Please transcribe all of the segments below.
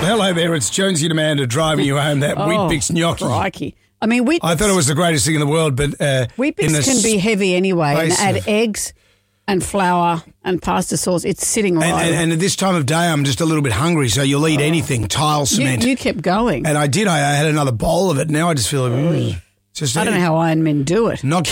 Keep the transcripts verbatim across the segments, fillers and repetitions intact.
hello there. It's Jonesy and Amanda driving you home. That Oh, Weet-Bix gnocchi. crikey. I mean, Weet-Bix, I thought it was the greatest thing in the world, but uh, Weet-Bix in the can be heavy anyway, and space add of- eggs and flour and pasta sauce. It's sitting right. And, and, and at this time of day, I'm just a little bit hungry, so you'll eat anything. Tile you, cement. you kept going. and I did. I, I had another bowl of it. Now I just feel like, just I don't know how Iron Men do it. Not.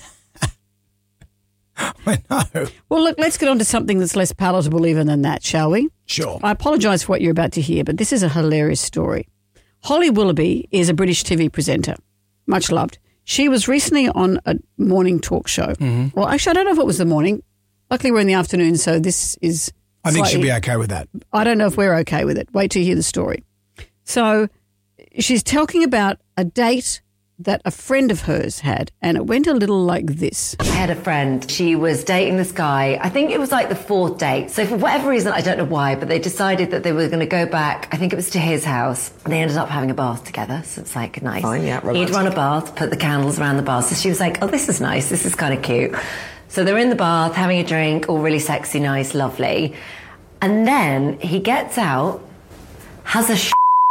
I know. Well, look, let's get on to something that's less palatable even than that, shall we? Sure. I apologise for what you're about to hear, but this is a hilarious story. Holly Willoughby is a British T V presenter, much loved. She was recently on a morning talk show. Mm-hmm. Well, actually, I don't know if it was the morning. Luckily, we're in the afternoon, so this is I think she'll slightly- be okay with that. I don't know if we're okay with it. Wait till you hear the story. So she's talking about a date that a friend of hers had, and it went a little like this. I had a friend. She was dating this guy. I think it was like the fourth date. So for whatever reason, I don't know why, but they decided that they were going to go back. I think it was to his house. They ended up having a bath together. So it's like nice. Fine, yeah, He'd romantic. run a bath, put the candles around the bath. So she was like, oh, this is nice. This is kind of cute. So they're in the bath, having a drink, all really sexy, nice, lovely. And then he gets out, has a sh-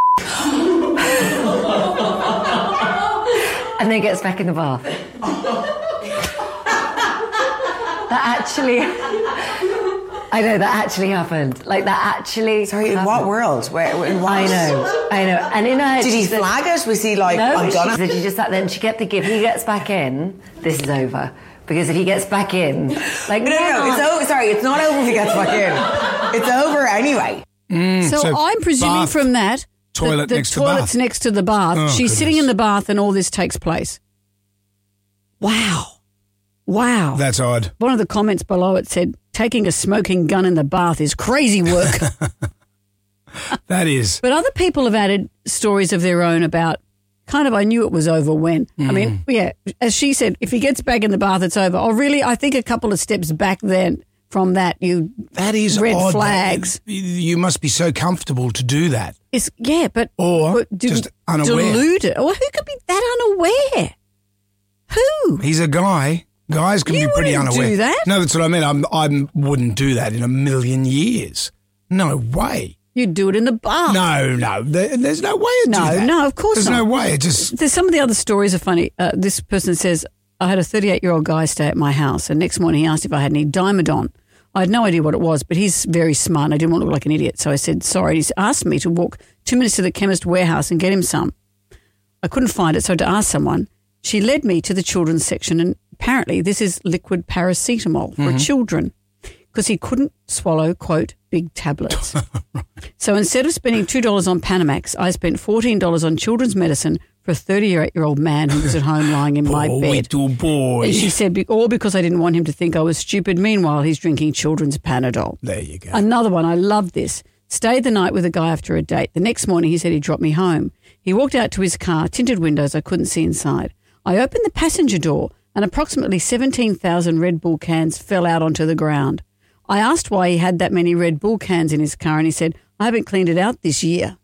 and then gets back in the bath. That actually, I know, that actually happened. Like, that actually Sorry, in happened. what world? Where, in what? I know, I know. And in her head, Did she he said- flag it? Was he like, No, I'm she gonna... said she just sat there and she kept thinking, if he gets back in, this is over. Because if he gets back in, like, No, no, no, it's over. Sorry, it's not over if he gets back in. It's over anyway. So, so I'm presuming bath, from that, toilet that the next to toilet's bath. next to the bath. Oh, She's goodness. sitting in the bath and all this takes place. Wow. Wow. That's odd. One of the comments below it said, taking a smoking gun in the bath is crazy work. That is. But other people have added stories of their own about kind of, I knew it was over when. I Mm. mean, yeah, as she said, if he gets back in the bath, it's over. Oh, really? I think a couple of steps back then from that, you That is red odd. flags. That- you must be so comfortable to do that. It's, yeah, but Or but do- just unaware. deluded. Well, who could be that unaware? Who? He's a guy. Guys can You be pretty wouldn't unaware. do that. No, that's what I mean. I'm, I wouldn't do that in a million years. No way. You'd do it in the bath. No, no. There, there's no way to No, do that. no, of course There's not. no way. It just There's some of the other stories are funny. Uh, this person says, I had a thirty-eight-year-old guy stay at my house, and next morning he asked if I had any Dimedon. I had no idea what it was, but he's very smart, and I didn't want to look like an idiot, so I said, sorry. He's asked me to walk two minutes to the chemist warehouse and get him some. I couldn't find it, so to ask someone. She led me to the children's section, and apparently this is liquid paracetamol for children, because he couldn't swallow, quote, big tablets. So instead of spending two dollars on Panamax, I spent fourteen dollars on children's medicine for a thirty-eight-year-old man who was at home lying in my poor bed. little boy. And she said, "Be- all because I didn't want him to think I was stupid. Meanwhile, he's drinking children's Panadol." There you go. Another one, I love this. Stayed the night with a guy after a date. The next morning, he said he'd drop me home. He walked out to his car, tinted windows, I couldn't see inside. I opened the passenger door and approximately seventeen thousand Red Bull cans fell out onto the ground. I asked why he had that many Red Bull cans in his car, and he said, I haven't cleaned it out this year.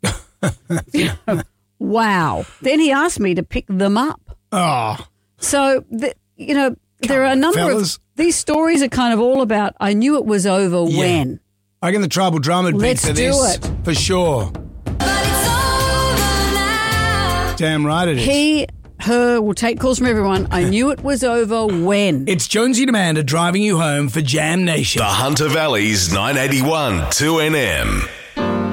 Wow. Then he asked me to pick them up. Oh, So, the, you know, there are a on, number fellas. of these stories are kind of all about, I knew it was over Yeah. when. I reckon the Tribal Drummer beat Let's for do this. it. For sure. Damn right it is. He, her, will take calls from everyone. I knew it was over when. It's Jonesy and Amanda driving you home for Jam Nation. The Hunter Valley's nine eighty-one two N M.